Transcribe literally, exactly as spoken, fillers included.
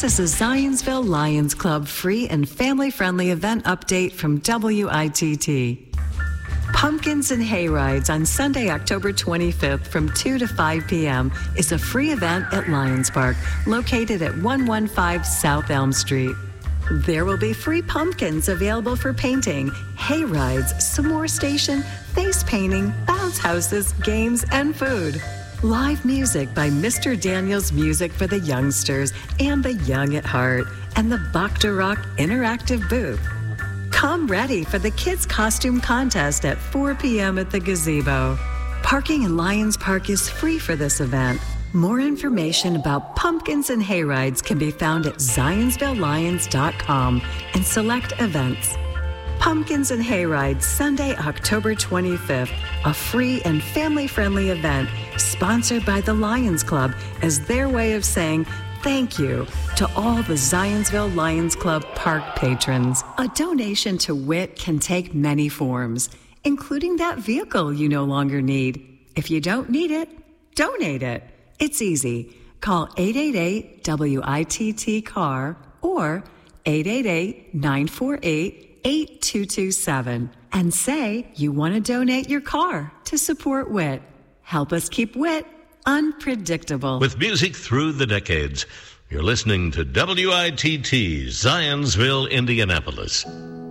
This is a Zionsville Lions Club free and family-friendly event update from W I T T. Pumpkins and Hayrides on Sunday, October twenty-fifth from two to five p.m. is a free event at Lions Park, located at one fifteen South Elm Street. There will be free pumpkins available for painting, hay rides, s'more station, face painting, bounce houses, games, and food. Live music by Mister Daniels Music for the Youngsters and the Young at Heart, and the Bacta Rock Interactive Booth. Come ready for the Kids Costume Contest at four p.m. at the gazebo. Parking in Lions Park is free for this event. More information about pumpkins and hayrides can be found at zionsville lions dot com and select events. Pumpkins and Hayrides, Sunday, October twenty-fifth, a free and family-friendly event sponsored by the Lions Club as their way of saying thank you to all the Zionsville Lions Club park patrons. A donation to W I T can take many forms, including that vehicle you no longer need. If you don't need it, donate it. It's easy. Call eight eight eight W I T T C A R or eight eight eight, nine four eight, eight two two seven and say you want to donate your car to support W I T. Help us keep W I T unpredictable. With music through the decades, you're listening to W I T T, Zionsville, Indianapolis.